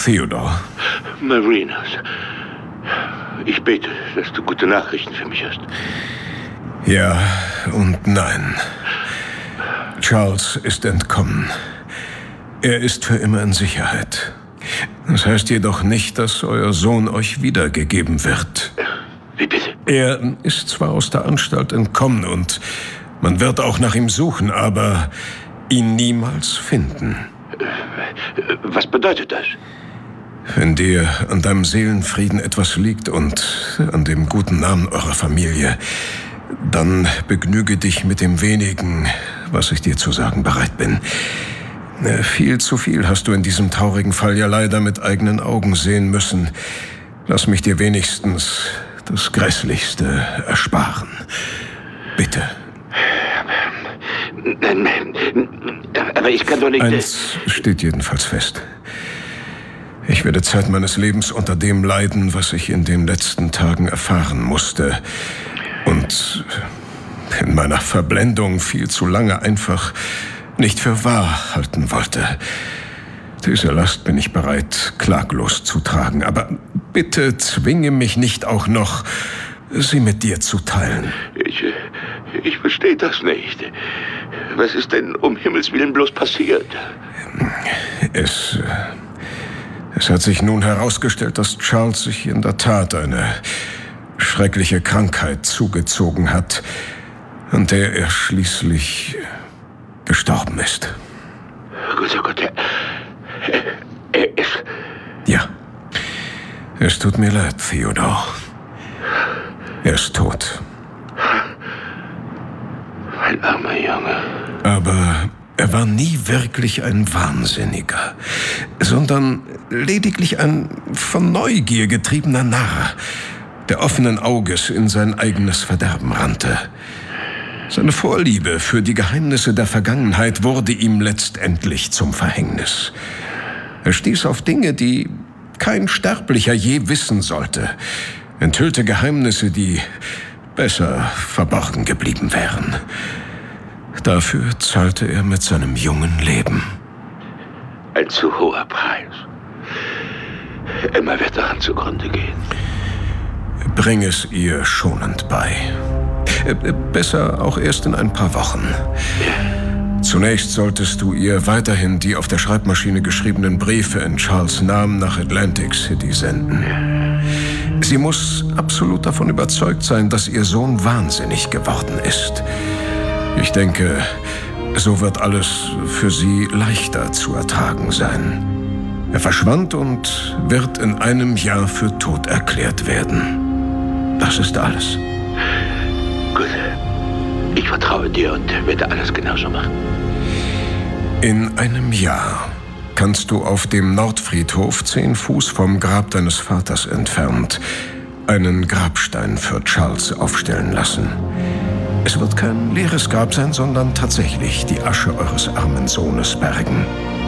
Theodore. Marinus, ich bete, dass du gute Nachrichten für mich hast. Ja und nein. Charles ist entkommen. Er ist für immer in Sicherheit. Das heißt jedoch nicht, dass euer Sohn euch wiedergegeben wird. Wie bitte? Er ist zwar aus der Anstalt entkommen und man wird auch nach ihm suchen, aber ihn niemals finden. Was bedeutet das? Wenn dir an deinem Seelenfrieden etwas liegt und an dem guten Namen eurer Familie, dann begnüge dich mit dem wenigen, was ich dir zu sagen bereit bin. Viel zu viel hast du in diesem traurigen Fall ja leider mit eigenen Augen sehen müssen. Lass mich dir wenigstens das Grässlichste ersparen. Bitte. Aber ich kann doch nicht... Eins steht jedenfalls fest. Ich werde Zeit meines Lebens unter dem leiden, was ich in den letzten Tagen erfahren musste. Und in meiner Verblendung viel zu lange einfach nicht für wahr halten wollte. Diese Last bin ich bereit, klaglos zu tragen. Aber bitte zwinge mich nicht auch noch, sie mit dir zu teilen. Ich verstehe das nicht. Was ist denn um Himmels Willen bloß passiert? Es hat sich nun herausgestellt, dass Charles sich in der Tat eine schreckliche Krankheit zugezogen hat, an der er schließlich gestorben ist. Grüße Gott, er ist... Ja, es tut mir leid, Theodore. Er ist tot. Mein armer Junge. Aber er war nie wirklich ein Wahnsinniger, sondern lediglich ein von Neugier getriebener Narr, der offenen Auges in sein eigenes Verderben rannte. Seine Vorliebe für die Geheimnisse der Vergangenheit wurde ihm letztendlich zum Verhängnis. Er stieß auf Dinge, die kein Sterblicher je wissen sollte, enthüllte Geheimnisse, die besser verborgen geblieben wären. Dafür zahlte er mit seinem jungen Leben. Ein zu hoher Preis. Emma wird daran zugrunde gehen. Bring es ihr schonend bei. Besser auch erst in ein paar Wochen. Zunächst solltest du ihr weiterhin die auf der Schreibmaschine geschriebenen Briefe in Charles' Namen nach Atlantic City senden. Sie muss absolut davon überzeugt sein, dass ihr Sohn wahnsinnig geworden ist. Ich denke, so wird alles für sie leichter zu ertragen sein. Er verschwand und wird in einem Jahr für tot erklärt werden. Das ist alles. Gut. Ich vertraue dir und werde alles genauso machen. In einem Jahr kannst du auf dem Nordfriedhof 10 Fuß vom Grab deines Vaters entfernt einen Grabstein für Charles aufstellen lassen. Es wird kein leeres Grab sein, sondern tatsächlich die Asche eures armen Sohnes bergen.